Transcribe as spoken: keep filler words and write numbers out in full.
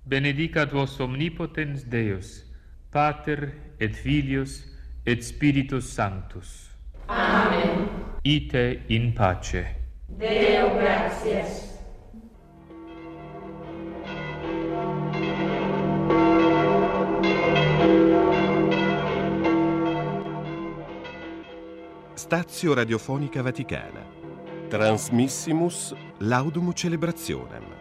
benedicat vos omnipotens Deus, Pater et Filius et Spiritus Sanctus. Amen. Ite in pace. Deo gratias. Stazio Radiofonica Vaticana. Transmissimus Laudum Celebrationem.